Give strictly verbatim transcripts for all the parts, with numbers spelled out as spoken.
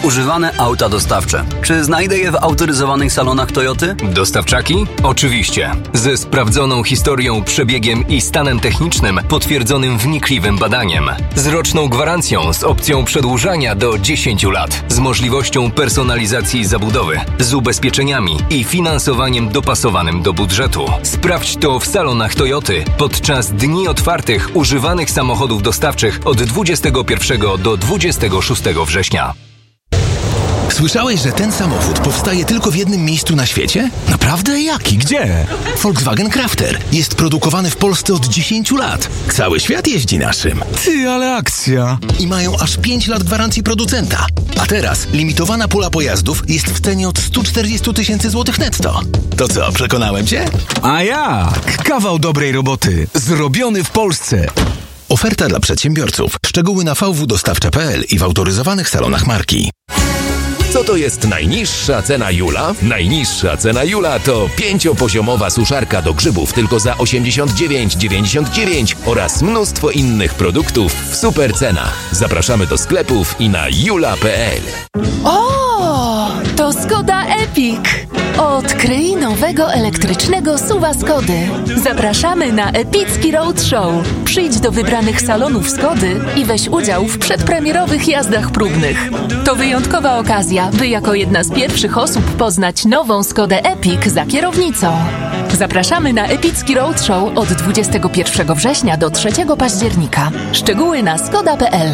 Używane auta dostawcze. Czy znajdę je w autoryzowanych salonach Toyoty? Dostawczaki? Oczywiście. Ze sprawdzoną historią, przebiegiem i stanem technicznym potwierdzonym wnikliwym badaniem. Z roczną gwarancją z opcją przedłużania do dziesięciu lat. Z możliwością personalizacji zabudowy. Z ubezpieczeniami i finansowaniem dopasowanym do budżetu. Sprawdź to w salonach Toyoty podczas dni otwartych używanych samochodów dostawczych od dwudziestego pierwszego do dwudziestego szóstego września. Słyszałeś, że ten samochód powstaje tylko w jednym miejscu na świecie? Naprawdę? Jaki? Gdzie? Volkswagen Crafter. Jest produkowany w Polsce od dziesięciu lat. Cały świat jeździ naszym. Ty, ale akcja! I mają aż pięć lat gwarancji producenta. A teraz limitowana pula pojazdów jest w cenie od sto czterdzieści tysięcy złotych netto. To co, przekonałem cię? A jak? Kawał dobrej roboty. Zrobiony w Polsce. Oferta dla przedsiębiorców. Szczegóły na v w dostawcza kropka p l i w autoryzowanych salonach marki. Co to jest najniższa cena Jula? Najniższa cena Jula to pięciopoziomowa suszarka do grzybów tylko za osiemdziesiąt dziewięć dziewięćdziesiąt dziewięć oraz mnóstwo innych produktów w super cenach. Zapraszamy do sklepów i na jula kropka p l. O, to Skoda Epic! Odkryj nowego elektrycznego suwa Skody. Zapraszamy na epicki roadshow. Przyjdź do wybranych salonów Skody i weź udział w przedpremierowych jazdach próbnych. To wyjątkowa okazja, by jako jedna z pierwszych osób poznać nową Skodę Epic za kierownicą. Zapraszamy na epicki roadshow od dwudziestego pierwszego września do trzeciego października. Szczegóły na skoda kropka p l.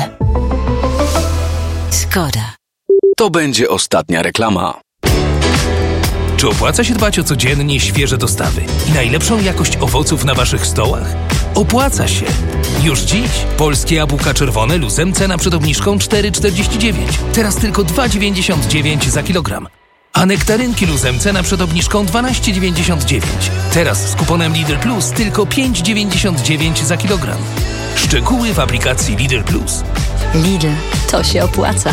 Skoda. To będzie ostatnia reklama. Czy opłaca się dbać o codziennie świeże dostawy i najlepszą jakość owoców na waszych stołach? Opłaca się! Już dziś polskie jabłka czerwone luzem cena przed obniżką cztery czterdzieści dziewięć. Teraz tylko dwa dziewięćdziesiąt dziewięć za kilogram. A nektarynki luzem cena przed obniżką dwanaście dziewięćdziesiąt dziewięć. Teraz z kuponem Lidl Plus tylko pięć dziewięćdziesiąt dziewięć za kilogram. Szczegóły w aplikacji Lidl Plus. Lidl, to się opłaca.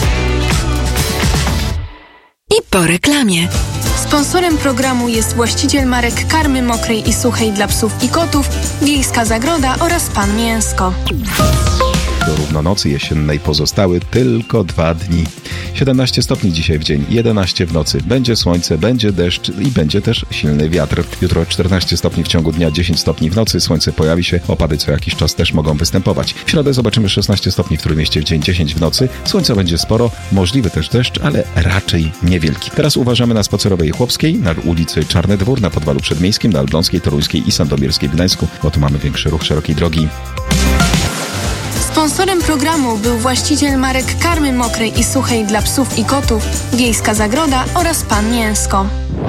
I po reklamie. Sponsorem programu jest właściciel marek karmy mokrej i suchej dla psów i kotów, Wiejska Zagroda oraz Pan Mięsko. Do równonocy jesiennej pozostały tylko dwa dni. siedemnaście stopni dzisiaj w dzień, jedenaście w nocy. Będzie słońce, będzie deszcz i będzie też silny wiatr. Jutro czternaście stopni w ciągu dnia, dziesięć stopni w nocy. Słońce pojawi się, opady co jakiś czas też mogą występować. W środę zobaczymy szesnaście stopni w Trójmieście w dzień, dziesięć w nocy. Słońca będzie sporo, możliwy też deszcz, ale raczej niewielki. Teraz uważamy na Spacerowej i Chłopskiej, na ulicy Czarny Dwór, na Podwalu Przedmiejskim, na Elbląskiej, Toruńskiej i Sandomierskiej w Gdańsku, bo tu mamy większy ruch szerokiej drogi. Sponsorem programu był właściciel marek karmy mokrej i suchej dla psów i kotów, Wiejska Zagroda oraz Pan Mięsko.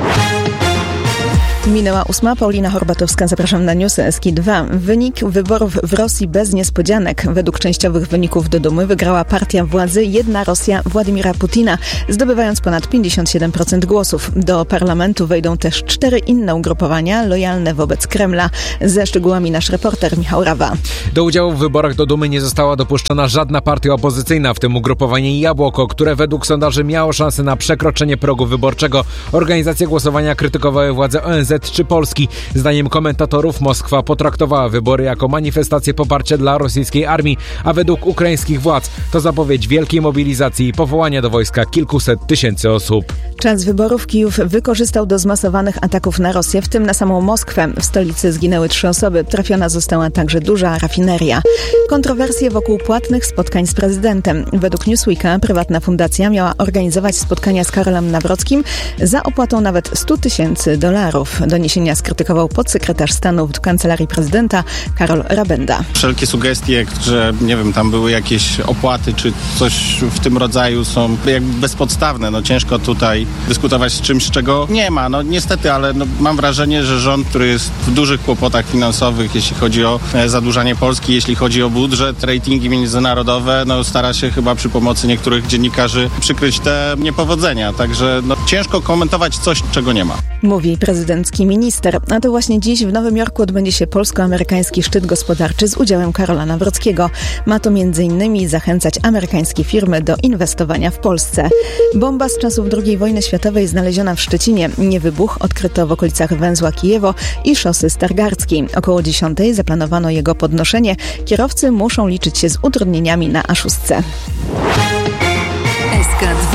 Minęła ósma, Paulina Horbatowska, zapraszam na newsy S K dwa. Wynik wyborów w Rosji bez niespodzianek. Według częściowych wyników do Dumy wygrała partia władzy Jedna Rosja Władimira Putina, zdobywając ponad pięćdziesiąt siedem procent głosów. Do parlamentu wejdą też cztery inne ugrupowania lojalne wobec Kremla. Ze szczegółami nasz reporter Michał Rawa. Do udziału w wyborach do Dumy nie została dopuszczona żadna partia opozycyjna, w tym ugrupowanie Jabłoko, które według sondaży miało szansę na przekroczenie progu wyborczego. Organizacje głosowania krytykowały władze O N Z czy Polski. Zdaniem komentatorów Moskwa potraktowała wybory jako manifestację poparcia dla rosyjskiej armii, a według ukraińskich władz to zapowiedź wielkiej mobilizacji i powołania do wojska kilkuset tysięcy osób. Czas wyborów Kijów wykorzystał do zmasowanych ataków na Rosję, w tym na samą Moskwę. W stolicy zginęły trzy osoby. Trafiona została także duża rafineria. Kontrowersje wokół płatnych spotkań z prezydentem. Według Newsweeka prywatna fundacja miała organizować spotkania z Karolem Nawrockim za opłatą nawet sto tysięcy dolarów. Doniesienia skrytykował podsekretarz stanu w Kancelarii Prezydenta Karol Rabenda. Wszelkie sugestie, że nie wiem, tam były jakieś opłaty czy coś w tym rodzaju, są jakby bezpodstawne. No ciężko tutaj dyskutować z czymś, czego nie ma. No niestety, ale no, mam wrażenie, że rząd, który jest w dużych kłopotach finansowych, jeśli chodzi o e, zadłużanie Polski, jeśli chodzi o budżet, ratingi międzynarodowe, no stara się chyba przy pomocy niektórych dziennikarzy przykryć te niepowodzenia. Także no, ciężko komentować coś, czego nie ma. Mówi prezydencki minister. A to właśnie dziś w Nowym Jorku odbędzie się polsko-amerykański szczyt gospodarczy z udziałem Karola Nawrockiego. Ma to między innymi zachęcać amerykańskie firmy do inwestowania w Polsce. Bomba z czasów drugiej wojny światowej znaleziona w Szczecinie. Niewybuch odkryto w okolicach węzła Kijewo i szosy Stargardzkiej. Około dziesiątej zaplanowano jego podnoszenie. Kierowcy muszą liczyć się z utrudnieniami na A szóst. S K dwa.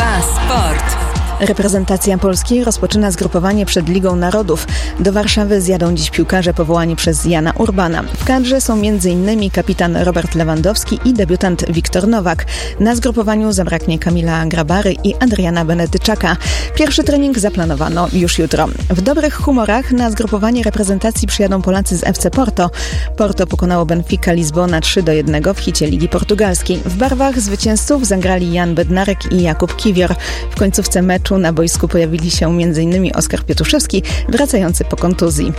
Sport. Reprezentacja Polski rozpoczyna zgrupowanie przed Ligą Narodów. Do Warszawy zjadą dziś piłkarze powołani przez Jana Urbana. W kadrze są między innymi kapitan Robert Lewandowski i debiutant Wiktor Nowak. Na zgrupowaniu zabraknie Kamila Grabary i Adriana Benedyczaka. Pierwszy trening zaplanowano już jutro. W dobrych humorach na zgrupowanie reprezentacji przyjadą Polacy z F C Porto. Porto pokonało Benfica Lizbona trzy do jednego w hicie Ligi Portugalskiej. W barwach zwycięzców zagrali Jan Bednarek i Jakub Kiwior. W końcówce meczu na boisku pojawili się między innymi Oskar Pietruszewski, wracający po kontuzji.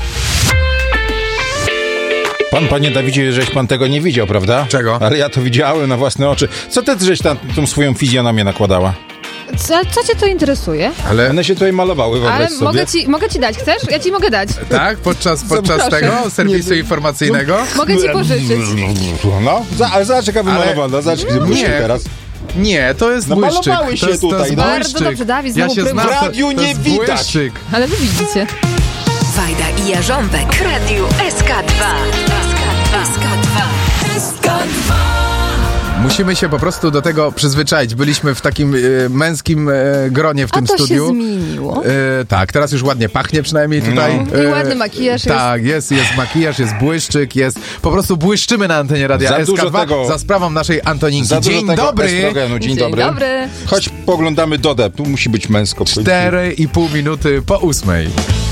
Pan, panie Dawidzie, żeś pan tego nie widział, prawda? Czego? Ale ja to widziałem na własne oczy. Co ty żeś tam tą swoją fizjonomię nakładała? Co, co cię to interesuje? Ale one się tutaj malowały, wyobraź Ale sobie. mogę ci, mogę ci dać, chcesz? Ja ci mogę dać. Tak? Podczas, podczas tego serwisu nie, informacyjnego? Mogę ci pożyczyć. No, za, ale zobacz jaka wymalowana, zobacz, nie teraz. Nie, to jest no, błyszczyk. Malowałeś się to jest, tutaj. To jest no. Bardzo dobrze, Dawid, znowu ja się znam, w radiu to, to nie widać. Błyszczyk. Ale wy widzicie. Wajda i Jarząbek w Radiu S K dwa. S K dwa. S K dwa. S K dwa. Musimy się po prostu do tego przyzwyczaić. Byliśmy w takim y, męskim y, gronie w A tym to studiu. się zmieniło. Y, tak, teraz już ładnie pachnie przynajmniej tutaj. No. I ładny makijaż y, Tak, jest, jest makijaż, jest błyszczyk, jest... Po prostu błyszczymy na antenie Radia za S K dwa tego, za sprawą naszej Antoninki. Za Dzień tego dobry! Estrogenu. Dzień, Dzień dobry. dobry. Chodź, poglądamy Dodę. Tu musi być męsko. Cztery i pół minuty po ósmej.